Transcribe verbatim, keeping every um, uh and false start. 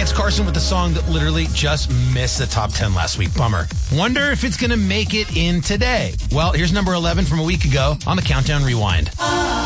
it's Carson with the song that literally just missed the top ten last week. Bummer. Wonder if it's going to make it in today. Well, here's number eleven from a week ago on the Countdown Rewind.